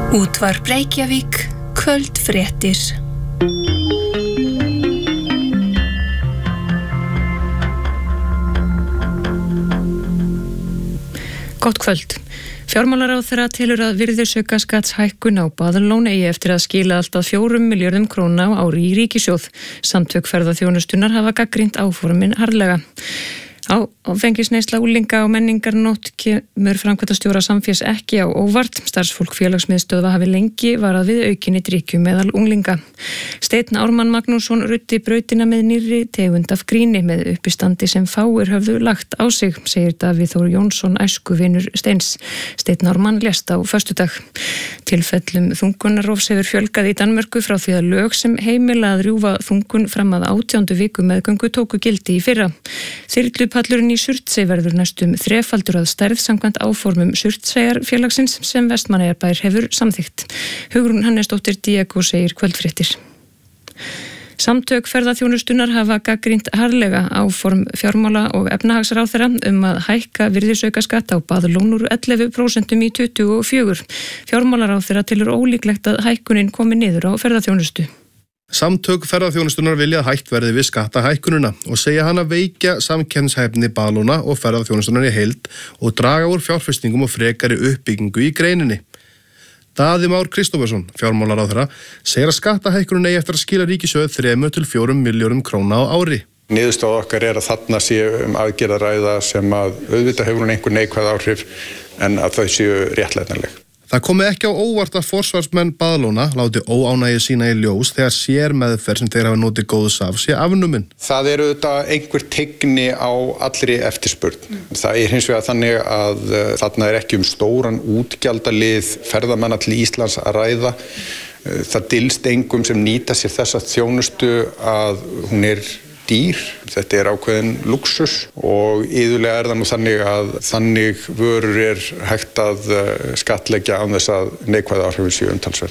Útvarp Reykjavík, kvöldfréttir. Gott kvöld. Fjármálaráðherra telur að virðisaukaskattshækkun á Baðalón eigi eftir að skila allt að 4 milljörðum króna á ári í ríkissjóð. Samtök ferðaþjónustunnar hafa gagnrýnt áformin harðlega. Áfengisneysla unglinga og menningarnótt kemur framkvæmdastjóra Samfés ekki á óvart. Starfsfólk félagsmiðstöðva hafi lengi varað við aukinni drykkju meðal unglinga. Steinn Ármann Magnússon ruddi brautina með nýrri tegund af gríni með uppistandi sem fáir höfðu lagt á sig, segir Davíð Þór Jónsson, æskuvinur Steins. Steinn Ármann lést á föstudag. Tilfellum þungunarrofs hefur fjölgað í Danmörku frá því að lög sem heimila að rjúfa þungun fram að 18. viku meðgöngu tóku gildi í fyrra. Þyrlupallurinn í Surtsey verður næstum þrefaldur að stærð samkvæmt áformum Surtseyjarfélagsins sem Vestmannaeyjarbær hefur samþykkt. Hugrún Hannesdóttir Diego segir kvöldfréttir. Samtök ferðaþjónustunnar hafa gagnrýnt harðlega áform fjármála- og efnahagsráðherra að hækka virðisaukaskatt á Baðalón úr 11% í 24%. Fjármálaráðherra telur ólíklegt að hækkunin komi niður á ferðaþjónustu. Samtök ferðaþjónustunnar vilja að hætt verði við skattahækkunina og segja hana veikja samkeppnishæfni Baðalóna og ferðaþjónustunnar í heild og draga úr fjárfestingum og frekari uppbyggingu í greininni. Daði Már Kristófersson, fjármálaráðherra, segir að skattahækkunin eigi eftir að skila ríkissjóði 3 til 4 milljörðum króna á ári. Niðurstaða okkar að þarna séu aðgerðaræða sem að auðvitað hefur hún einhver neikvæð áhrif en að þau séu réttlætanleg. Það komi ekki á óvart að forsvarsmenn Baðalóna láti óánægju sína í ljós þegar sér meðferð sem þeir hafa notið góðs af sé afnumin. Það eru auðvitað einhver teikni á allri eftirspurn. Það hins vegar þannig að þarna ekki stóran útgjaldalið ferðamanna til Íslands að ræða. Það dylst engum sem nýta sér þessa þjónustu að hún dýr. Þetta ákveðin luxus og iðulega það nú þannig að þannig vörur hægt að skattleggja án þess að neikvæð áhrifin séu umtalsverð.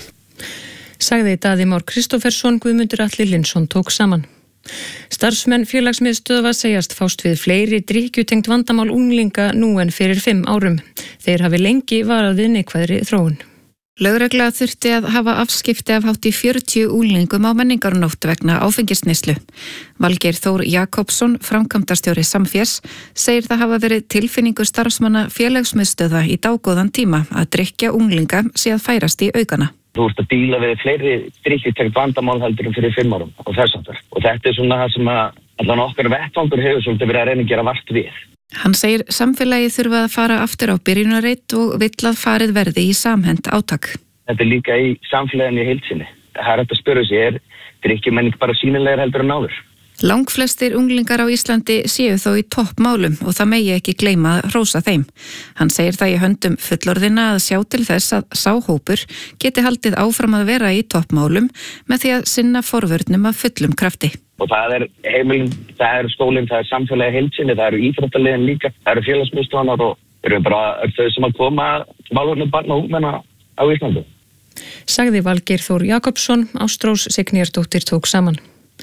Sagði Daði Már Kristófersson, Guðmundur Atli Lindsson tók saman. Starfsmenn félagsmiðstöðva segjast fást við fleiri drykkjutengt vandamál unglinga nú en fyrir 5 árum. Þeir hafi lengi varað við neikvæðri þróun. Lögregla þurfti að hafa afskipti af hátt í 40 unglingum á menningarnótt vegna áfengisneyslu. Valgeir Þór Jakobsson, framkvæmdastjóri Samfés, segir það hafa verið tilfinningu starfsmanna félagsmiðstöðva í dágóðan tíma að drykkja unglinga sé að færast í aukana. Þú ert að díla við fleiri drykkjutengt vandamál heldur fyrir 5 árum og þess aftur. Og þetta svona það sem að allan okkar vettvangur hefur svolítið verið að reyna að gera vart við. Hann segir samfélagi þurfa að fara aftur á byrjunarreit og vill að farið verði í samhent átak. Þetta líka í samfélaginu í heild sinni. Það hægt að spyrja sig, drykkjumenning bara sýnilegar heldur en áður? Langflestir unglingar á Íslandi séu þó í toppmálum og það megi ekki gleyma að hrósa þeim. Hann segir það í höndum fullorðina að sjá til þess að sá hópur geti haldið áfram að vera í toppmálum með því að sinna forvörnum af fullum krafti. Og það heimilin, það skólinn, það samfélagi heilsinni, það íþróttaliðin líka, það félagsmiðstöðvar og eru bara þau sem að koma málefnum barna og ungmenna á Íslandi. Sagði Valgeir Þór Jakobsson, Ástrós Signýjardóttir tók saman.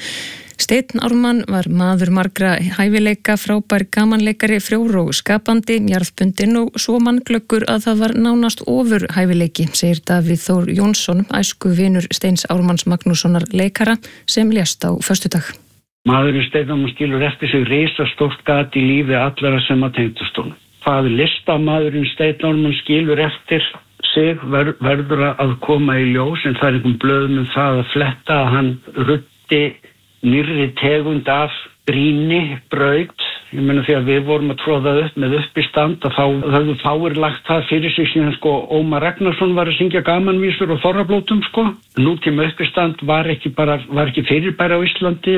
Steinn Ármann var maður margra hæfileika, frábær gamanleikari, frjór og skapandi, jarðbundinn og svo mannglöggur að það var nánast ofur hæfileiki, segir Davíð Þór Jónsson, æskuvinur Steins Ármanns Magnússonar leikara sem lést á föstudag. Maðurinn Steinn Ármann skilur eftir sig risastórt gat í lífi allara sem að tengdust honum. Hvað listamaðurinn Steinn Ármann skilur eftir sig verður að koma í ljós en það einhvern blöðum það að fletta að hann ruddi nýrri tegund af gríni, braut. Ég meina því að við vorum að tróða upp með uppistand að þá höfðu fáir lagt það fyrir sig síðan Ómar Ragnarsson var að syngja gamanvísur og þorrablótum Nútíma uppistand var ekki fyrirbæri á Íslandi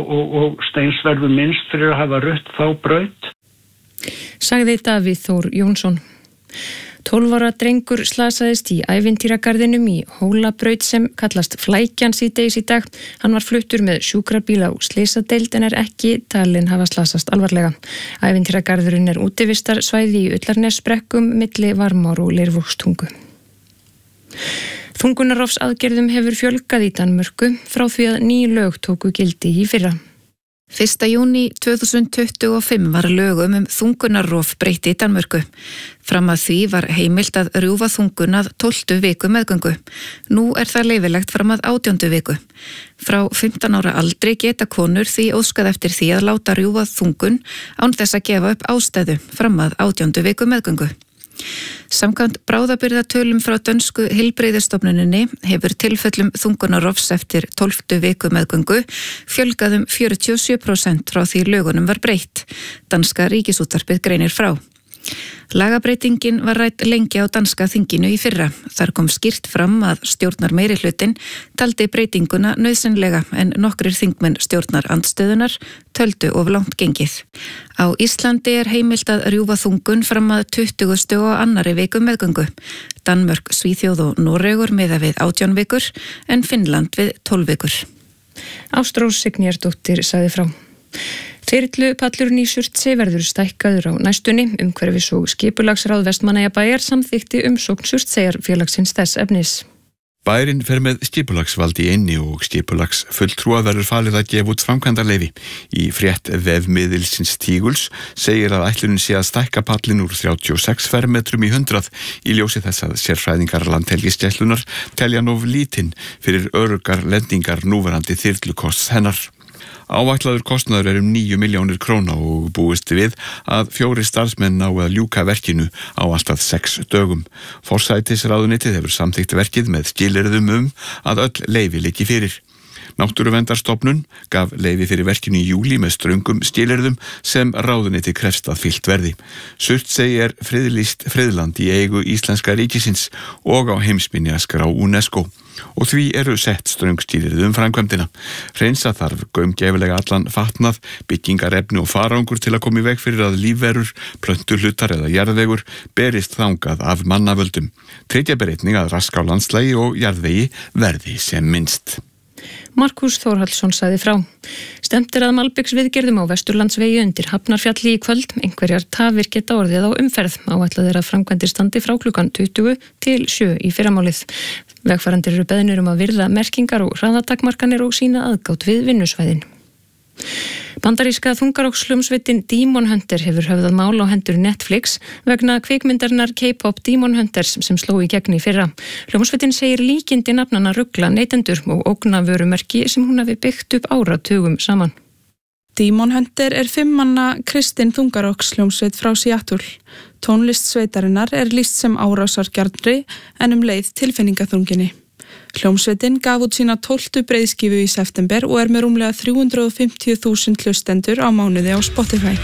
og Steins verður minnst fyrir að hafa rutt þá braut. Sagði Davíð Þór Jónsson. 12 ára drengur slasaðist í ævintýragarðinum í Hólabraut sem kallast Flækjan síðdegis í dag. Hann var fluttur með sjúkrabíl á slysadeild en ekki talinn hafa slasast alvarlega. Ævintýragarðurinn útivistarsvæði í Ullarnesbrekkum milli Varmár og Leirvogstungu. Þungunarrofsaðgerðum hefur fjölgað í Danmörku frá því að ný lög tóku gildi í fyrra. 1. júní 2025 var lögum þungunarrof breytt í Danmörku. Fram að því var heimilt að rjúfa þungun að 12 viku meðgöngu. Nú er það leyfilegt fram að 18 viku. Frá 15 ára aldri geta konur því óskað eftir því að láta rjúfa þungun án þess að gefa upp ástæðu fram að 18 viku meðgöngu. Samkvæmt bráðabirgðatölum frá dönsku heilbrigðisstofnuninni hefur tilfellum þungunarrofs eftir 12 viku meðgöngu fjölgað 47% frá því lögunum var breytt. Danska ríkisútvarpið greinir frá. Lagabreytingin var rædd lengi á danska þinginu í fyrra. Þar kom skýrt fram að stjórnar meirihlutin taldi breytinguna nauðsynlega en nokkrir þingmenn stjórnar andstöðunar töldu of langt gengið. Á Íslandi er heimilt að rjúfa þungun fram að 20. og annarri viku meðgöngu. Danmörk, Svíþjóð og Noregur miða við 18 vikur en Finnland við 12 vikur. Ástrós Signýjardóttir sagði frá. Þyrlupallurinn í Surtsey verður stækkaður á næstunni. Umhverfis- og skipulagsráð Vestmannaeyjabæjar samþykkti umsókn Surtseyjarfélagsins þess efnis. Bærinn fer með skipulagsvald í eynni og skipulagsfulltrúa verður falið að gefa út framkvæmdarleyfi. Í frétt vefmiðilsins Tíguls segir að ætlunin sé að stækka pallin úr 36 fermetrum í 100 í ljósi þess að sérfræðingar Landhelgisgæslunnar telja of lítinn fyrir öruggar lendingar núverandi þyrlukosts hennar. Áætlaður kostnaður 9 milljónir króna og búist við að 4 starfsmenn ná að ljúka verkinu á alltaf 6 dögum. Forsætisráðuneytið hefur samþykkt verkið með skilyrðum að öll leyfi liggi fyrir. Náttúruverndarstofnun gaf leyfi fyrir verkinu í júlí með ströngum skilyrðum sem ráðuneyti krefst að fylgt verði. Surtsey er friðlýst friðland í eigu Íslenska ríkisins og á heimsminjaskrá UNESCO og því eru sett ströng skilyrði framkvæmdina. Hreinsa þarf gaumgæfilega allan fatnað, byggingarefni og farangur til að koma í veg fyrir að lífverur, plöntuhlutar eða jarðvegur berist þangað af mannavöldum. Tryggja ber einnig að raska á landslagi og jarðvegi verði sem minnst. Markus Þórhallsson sagði frá. Stefnt að malbiksviðgerðum á Vesturlandsvegi undir Hafnarfjalli í kvöld. Einhverjar tafir geta orðið á umferð. Áætlað að framkvæmdir standi frá klukkan 20 til 7 í fyrramálið. Vegfarendur eru beðnir að virða merkingar og hraðatakmarkanir og sína aðgát við vinnusvæðin. Bandaríska þungarokkshljómsveitin Demon Hunter hefur höfðað mál á hendur Netflix vegna kvikmyndarinnar K-pop Demon Hunters sem sló í gegn í fyrra. Hljómsveitin segir líkindi nafnana rugla neytendur og ógna vörumerki sem hún hafi byggt upp áratugum saman. Demon Hunter 5 manna kristin þungarokkshljómsveit frá Seattle. Tónlist sveitarinnar lýst sem árásargjarnri en leið tilfinningaþunginni. Hljómsveitin gaf út sína 12. breiðskífu í september og með rúmlega 350.000 hlustendur á mánuði á Spotify.